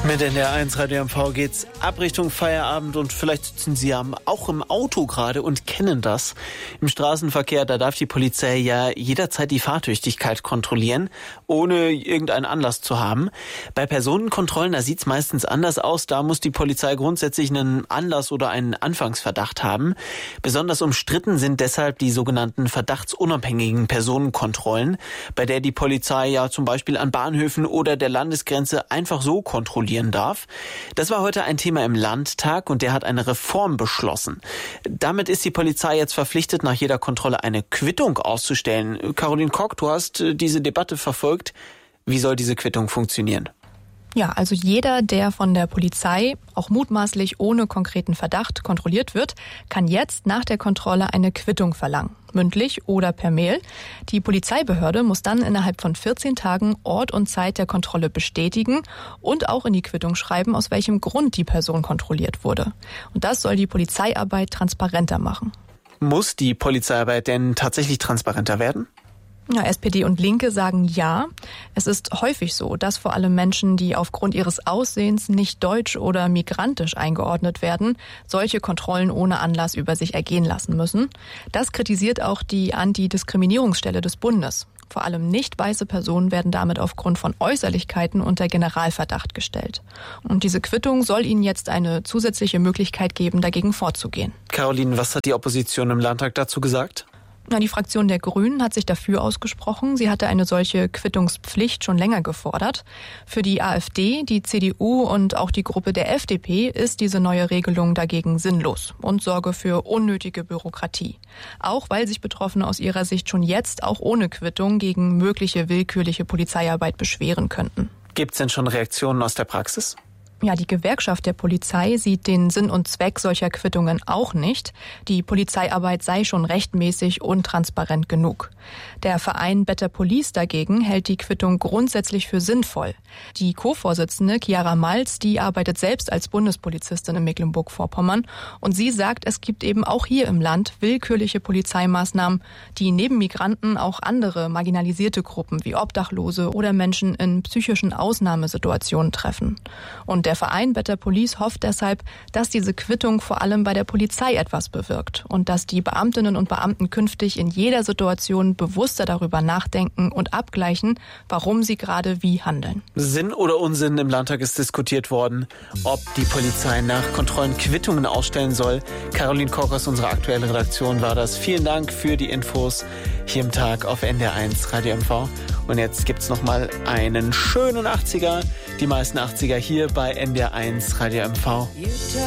Mit NDR1 Radio MV geht's ab Richtung Feierabend und vielleicht sitzen Sie ja auch im Auto gerade und kennen das. Im Straßenverkehr, da darf die Polizei ja jederzeit die Fahrtüchtigkeit kontrollieren, ohne irgendeinen Anlass zu haben. Bei Personenkontrollen, da sieht's meistens anders aus. Da muss die Polizei grundsätzlich einen Anlass oder einen Anfangsverdacht haben. Besonders umstritten sind deshalb die sogenannten verdachtsunabhängigen Personenkontrollen, bei der die Polizei ja zum Beispiel an Bahnhöfen oder der Landesgrenze einfach so kontrollieren darf. Das war heute ein Thema im Landtag und der hat eine Reform beschlossen. Damit ist die Polizei jetzt verpflichtet, nach jeder Kontrolle eine Quittung auszustellen. Caroline Kock, du hast diese Debatte verfolgt. Wie soll diese Quittung funktionieren? Ja, also jeder, der von der Polizei auch mutmaßlich ohne konkreten Verdacht kontrolliert wird, kann jetzt nach der Kontrolle eine Quittung verlangen, mündlich oder per Mail. Die Polizeibehörde muss dann innerhalb von 14 Tagen Ort und Zeit der Kontrolle bestätigen und auch in die Quittung schreiben, aus welchem Grund die Person kontrolliert wurde. Und das soll die Polizeiarbeit transparenter machen. Muss die Polizeiarbeit denn tatsächlich transparenter werden? Ja, SPD und Linke sagen ja. Es ist häufig so, dass vor allem Menschen, die aufgrund ihres Aussehens nicht deutsch oder migrantisch eingeordnet werden, solche Kontrollen ohne Anlass über sich ergehen lassen müssen. Das kritisiert auch die Antidiskriminierungsstelle des Bundes. Vor allem nicht weiße Personen werden damit aufgrund von Äußerlichkeiten unter Generalverdacht gestellt. Und diese Quittung soll ihnen jetzt eine zusätzliche Möglichkeit geben, dagegen vorzugehen. Caroline, was hat die Opposition im Landtag dazu gesagt? Die Fraktion der Grünen hat sich dafür ausgesprochen. Sie hatte eine solche Quittungspflicht schon länger gefordert. Für die AfD, die CDU und auch die Gruppe der FDP ist diese neue Regelung dagegen sinnlos und sorge für unnötige Bürokratie. Auch weil sich Betroffene aus ihrer Sicht schon jetzt auch ohne Quittung gegen mögliche willkürliche Polizeiarbeit beschweren könnten. Gibt es denn schon Reaktionen aus der Praxis? Ja, die Gewerkschaft der Polizei sieht den Sinn und Zweck solcher Quittungen auch nicht. Die Polizeiarbeit sei schon rechtmäßig und transparent genug. Der Verein Better Police dagegen hält die Quittung grundsätzlich für sinnvoll. Die Co-Vorsitzende Chiara Malz, die arbeitet selbst als Bundespolizistin in Mecklenburg-Vorpommern und sie sagt, es gibt eben auch hier im Land willkürliche Polizeimaßnahmen, die neben Migranten auch andere marginalisierte Gruppen wie Obdachlose oder Menschen in psychischen Ausnahmesituationen treffen. Und der Verein Better Police hofft deshalb, dass diese Quittung vor allem bei der Polizei etwas bewirkt und dass die Beamtinnen und Beamten künftig in jeder Situation bewusster darüber nachdenken und abgleichen, warum sie gerade wie handeln. Sinn oder Unsinn im Landtag ist diskutiert worden, ob die Polizei nach Kontrollen Quittungen ausstellen soll. Caroline Koch aus unserer aktuellen Redaktion war das. Vielen Dank für die Infos hier im Tag auf NDR1 Radio MV. Und jetzt gibt's noch mal einen schönen 80er. Die meisten 80er hier bei NDR1 Radio MV.